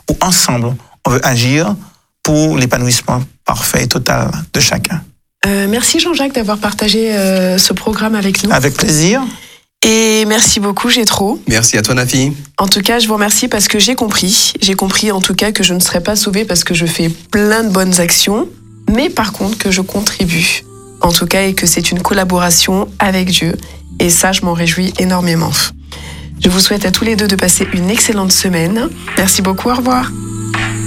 où ensemble, on veut agir pour l'épanouissement parfait et total de chacun. Merci Jean-Jacques d'avoir partagé ce programme avec nous. Avec plaisir. Et merci beaucoup Gétro. Merci à toi Nafi. En tout cas, je vous remercie parce que j'ai compris. J'ai compris en tout cas que je ne serai pas sauvée parce que je fais plein de bonnes actions, mais par contre que je contribue. En tout cas, et que c'est une collaboration avec Dieu. Et ça, je m'en réjouis énormément. Je vous souhaite à tous les deux de passer une excellente semaine. Merci beaucoup, au revoir.